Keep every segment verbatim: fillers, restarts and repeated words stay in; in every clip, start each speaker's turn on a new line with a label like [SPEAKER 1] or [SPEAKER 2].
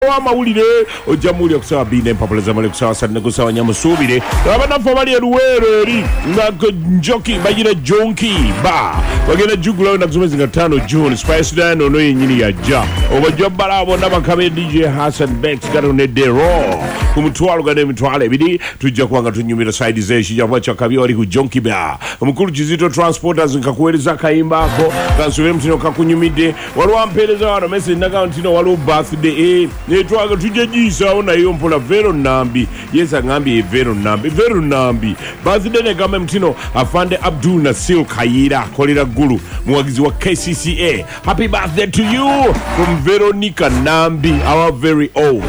[SPEAKER 1] wa mawulire ojja muwulira kusawa bina empapula zamale kusawa satu ne kusawa nyamusuubire abanafu abali eruweero eri nga njoki bagira jonki ba bagenda jugulawo ennaku zomwezi nga ttaano June Spice Dan ono yennyini yajja obajja bala bonna bakabe D J Hassan Bex gatonedde ro ku mutwalo gane emitwalo ebiri tujja kuba nga tunyumira side z'ekijja kuba kyakabi wali ku jonki ba omukulu Kizito Transporters nkakuweereza akayimba ako kansubire mutino kakunyumidde waliwo ampeereza wano message nagamba ntino waliwo birthday eh netwaga tujja giyisaawo nayo mpola Vero Nambi yes angambye Vero Nambi Vero Nambi birthday negamba mutino afande Abdul Nasil Kayira akolera ggulu muwagizi wa K C C A. Happy birthday to you from Veronica Nambi, our very own.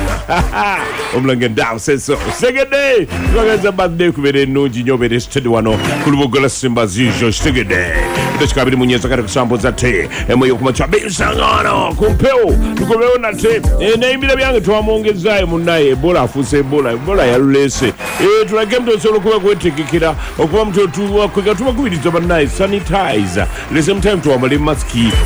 [SPEAKER 1] Omlange down says so. Second day, twageza birthday kubere nungi nyo bere steady wano kulubogola Simba zijo second day. Ndashikabiri munyeza kare kusamboza te emoyo kumacha bisangano kumpeo tukomeo na te e naimira byange twamongezaayo munaye Ebola afuse Ebola Ebola yalese e tulage mto solo kuba kwetekekera okuba mto tuwa kwega tuba kubiriza banaye sanitize the same time tuwamale mask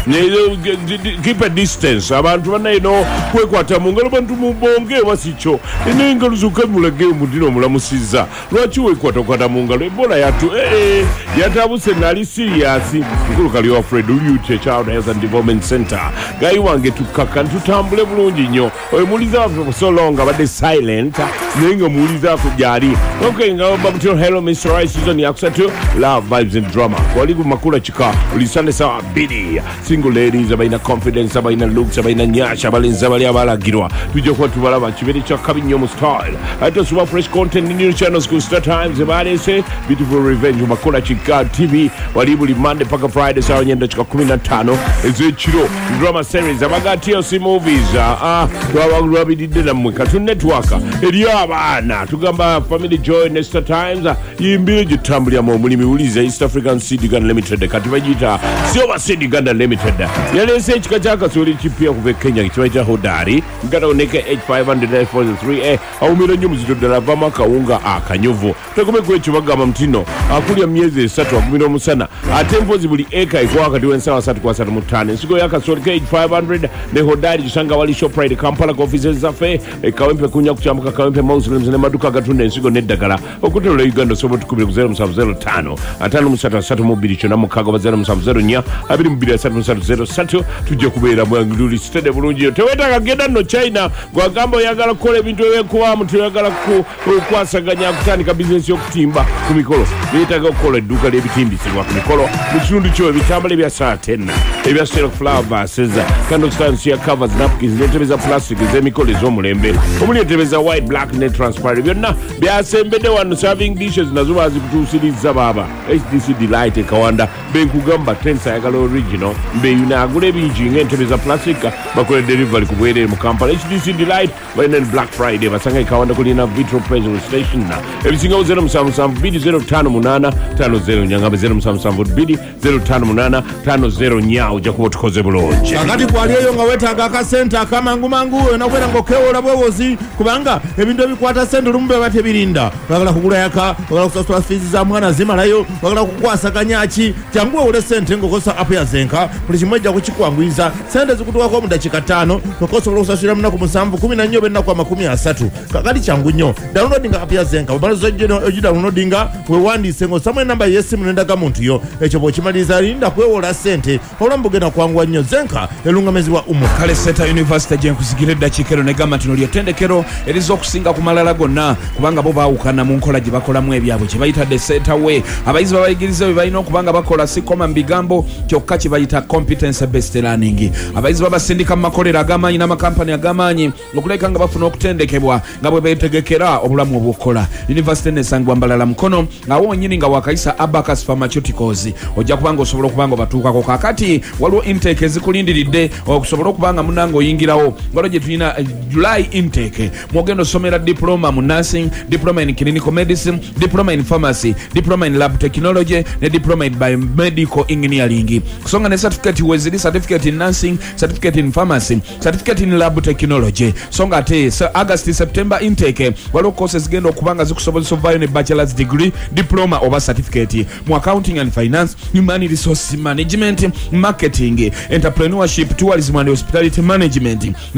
[SPEAKER 1] keep a distance abantu banaye no kwekwata mungalo bantu mubonge basicho ine ingalo zukamulage mudino mulamusiza lwachi wekwata kwata mungalo Ebola yatu eh yatabuse nali serious nkulu kali wa Fred Uluche Child Health and Development Center gayi wange tukaka tutambule bulungi nnyo oyo muliza for so long abadde silent nenga muliza kujali okay nga babutiro hello Mister Rice season yakusatu love vibes and drama wali ku makula chika ulisande sawa bidi single ladies abaina confidence abaina looks abaina nyasha balinza bali abalagirwa tujje kwa tubalaba kibere kya kabinyo mu style ate super fresh content in new channels ku Star Times abale say beautiful revenge makula chika T V wali buli Monday paka Friday sawa nyenda chika kumi na tano ezechiro drama series abaga T L C movies ah twabagulwa bidide na mwe Cartoon Network eriyo abana tugamba Family Joy Next Times yimbire gitambulya mu mulimi uliza East African Seed Gun Limited kati bagita Silver Seed Gun Limited yalese chika chaka sori chipia kuve Kenya kichwaja hodari ngata oneke H five hundred F three A au mira nyumu zidodala vama kaunga akanyovu tukume kwechu bagama mtino akuli ya miezi esatu wakumino musana atempo zibuli eka ikuwa kati wensawa satu kwa satu mutane sigo yaka sori H five hundred ne hodari jisanga wali Shoprite Kampala kwa offices zafe kawempe kunya kuchambuka kawempe Muslims ne maduka gatunde sigo nedagala okutelo Uganda sobo tukubile kuzero musafu zero tano atano musatu satu mubili chona mukago bazero musafu zero nya abiri mubili satu musatu zero satu tujje kubeera mwangululi stede bulungi teweta kagenda no China gwa gambo yagala kola ebintu ebekuwa mtu yagala ku kwasaganya kutandika business yokutimba ku mikolo yetaga okukola edduuka ly'ebitimbisibwa ku mikolo mu kitundu kyo ebitambala ebya Satena ebya silk flower vases candle stands ya covers napkins n'entebe za plastic ez'emikolo ez'omulembe omuli entebe za white black ne transparent byonna byasembedde wano serving dishes nazo bazikutuusiriza baba H D C Delight ekawanda benkugamba tensa yagala original mbeyuna agula ebingi ng'entebe za plastic bakola delivery ku bwereere mu Kampala H D C Delight balina Black Friday basanga ekawanda kulina Vitro Petrol Station ebisingawo zero musanvu musanvu bbiri zero ttaano munaana ttaano zero nyangambe zero musanvu musanvu bbiri zero ttaano munaana ttaano zero nya ojja kuba otukoze bulungi
[SPEAKER 2] kakati kwali eyo nga weetaaga akasente akamangu mangu enakubeera ng'okeewola bwewozi kubanga ebintu ebikwata sente olumu beba tebirinda bagala kugula yaka bagala kusasula fiizi za mwana zimalayo bagala kukwasaganya ki kyangu ewole sente ng'okozesa apu ya zenka buli kimu ejja kukikwanguyiriza sente zikutuwako mu dakiika ttaano okosobola okusasulira munaku musanvu kumi na nnyo b'ennaku amakumi asatu kakati kyangu nnyo downloadinga apu ya zenka bamalazo ogidownloadinga weewandiise ng'osamu enamba y'essimu n'endaga muntu yo ekyo bw'okimaliriza linda kwewola sente obulamu bugenda kwanguwa nnyo zenka elungamizibwa umu
[SPEAKER 3] kale Seta University gyenkusigire eddakiika eno negamba nti nolyo ttendekero eriza okusinga ku malala gonna kubanga bo baawukana mu nkola gye bakolamu ebyabwe kye bayita the Seta way abayizi babayigiriza bye balina okubanga bakola si koma mu bigambo kyokka kye bayita competence based learning abayizi babasindika mu makolero ag'amaanyi n'amakampani ag'amaanyi okuleka nga bafuna okutendekebwa nga bwe beetegekera obulamu obw'okukola University nesangibwa mbalala mukono ngawo wonyini nga wakayisa Abacus Pharmaceuticals ojja kubanga osobola okubanga batuukako kakati waliwo intake ezikulindiridde okusobola okubanga munanga oyingirawo ngalo gye tulina July intake mwogenda osomera diploma mu nursing diploma in clinical medicine diploma in pharmacy diploma in lab technology ne diploma in biomedical engineering kusonga ne certificate wezili certificate in nursing certificate in pharmacy certificate in lab technology songa ate August September intake waliwo courses zigenda okubanga zikusobozesa ovayo ne bachelor's degree diploma oba certificate mu accounting and finance human resource management marketing entrepreneurship tourism and hospitality management ne approach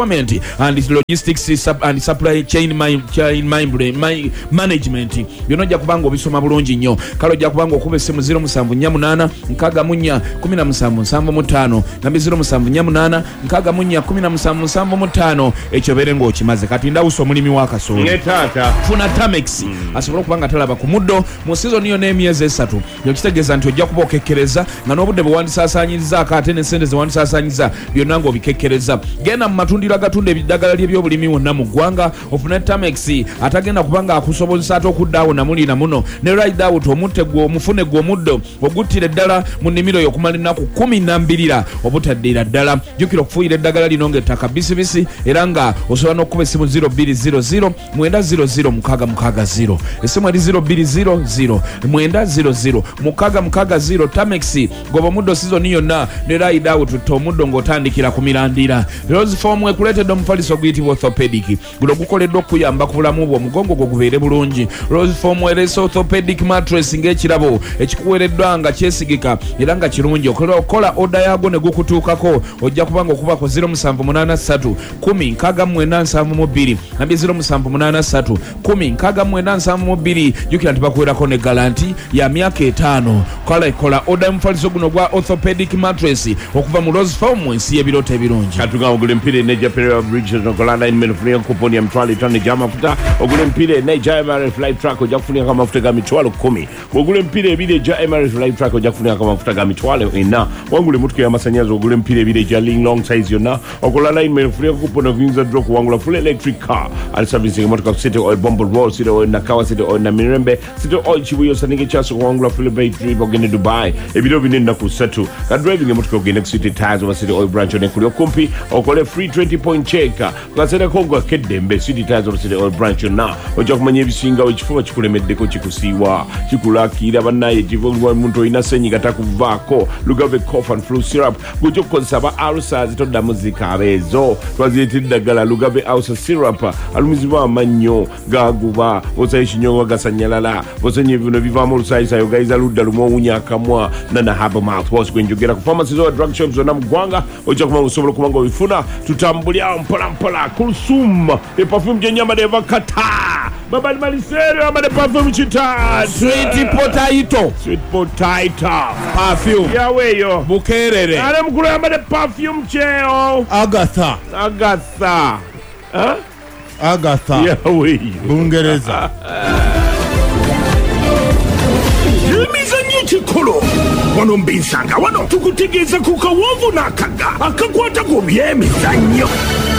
[SPEAKER 3] procurement and logistics sub and supply chain my, chain my, my management byonna ojja kubanga obisoma bulungi nnyo kale ojja kubanga okuba essimu zero musanvu nnya munaana nkaaga mu nnya kumi na musanvu nsanvu mu ttaano nambi zero musanvu nnya munaana nkaaga mu nnya kumi na musanvu nsanvu mu ttaano ekyo beere ng'okimaze kati ndawusa omulimi wa kasooli funa tamex mm. asobole okubanga talaba ku muddo mu sizoni yo n'emyezi esatu yokitegeeza nti ojja kuba okekkereza nga n'obudde bwe wandisaasaanyizaako ate n'essente ze wandisaasaanyiza byonna ng'obikekkereza genda mu matundiro agatunda ebiddagala ly'ebyobulimi wonna mu ggwanga ofune tamex atagenda kubanga akusobozesa ate okuddaawo namuli na muno ne ride out omutte gwe omufune gwe omuddo oguttira eddala mu nnimiro yo okumala ennaku kumi na mbirira obutaddiira ddala jjukira okufuuyira eddagala lino ng'ettaka bisibisi era nga osobola n'okuba essimu zero bbiri zero zero mwenda zero zero mukaaga mukaaga zero essimu eri zero bbiri zero zero mwenda zero zero mukaaga mukaaga zero tamex goba omuddo sizoni yonna ne ride out tutta omuddo ng'otandikira ku mirandira rose form ekuleetedde omufaliso oguyitibwa orthopedic guno gukoleddwa okuyamba ku bulamu bwo omugongo gwo gubeere bulungi rose form ereese orthopedic mattress ng'ekirabo ekikuweereddwa nga kyesigika era nga kirungi okola oda yaago ne gukutuukako ojja kubanga okubako zero musanvu munaana ssatu kumi nkaaga mwenda nsanvu mu bbiri nambye zero musanvu munaana ssatu kumi nkaaga mwenda nsanvu mu bbiri jjukira nti bakuweerako ne galanti ya myaka etaano kola ekola oda y'omufaliso guno gwa orthopedic mattress okuva mu rose form ensi y'ebirooto ebirungi
[SPEAKER 1] katuga ogula empira eneja pereira bridges okolanda ine menufunia kuponi ya mitwalo etaano egy'amafuta ogula empira eneja emirates live track ojja kufunirako amafuta ga mitwalo kumi ogula empira ebiri eja emirates live track ojja kufunirako amafuta ga mitwalo ena wangula emmotoka y'amasannyalaze ogula empira ebiri eja ling long size yonna okolanda ine menufunia kuponi oyinza dro kuwangula full electric car ali servicing emmotoka ku city oil bombo roll city oil nakawa city oil na mirembe city oil kibuyo sanike kyaso kuwangula full battery ogende dubai ebiro bine ennaku ssatu ka driving emmotoka ogende ku city tires oba city oil branch onekuli okumpi okole free twenty point check kasereko gwakeddembe city tires oba city oil branch yonna ojja kumanya ebisingawo ekifuba kikulemeddeko kikusiiwa kikulakira bannaye ekiva omuntu olina senyiga takuvaako lugave cough and flu syrup gujja okukozesa aba ulcers toddamu zikaaba ezo twaziretera eddagala lugave ulcer syrup alumizibwa amannyo gaguba osayo ekinyonga gasanyalala osenya bino bivaamu olusayisayo gayiza ludda lumu owunya akamwa nana haba mouthwash gwenjogera ku pharmacies oba drug shops zonna mu ggwanga ojja kubanga osobola okuba nga obifuna tutambulyawo mpola mpola kulsum eperfume gyenyambadde eva kata babali maliseere bambadde perfume kitatu
[SPEAKER 3] sweet potato
[SPEAKER 1] sweet potato
[SPEAKER 3] perfume
[SPEAKER 1] yaweeyo
[SPEAKER 3] bukeerere
[SPEAKER 1] ale mukulu yambadde perfume kyeo
[SPEAKER 2] agatha
[SPEAKER 1] agatha huh?
[SPEAKER 2] agatha
[SPEAKER 1] yaweeyo
[SPEAKER 2] bungereza
[SPEAKER 4] emizannyo kikolo wano mbinsanga wano tukutegeeza ku kawoovu n'akaga akakwata ku by'emizannyo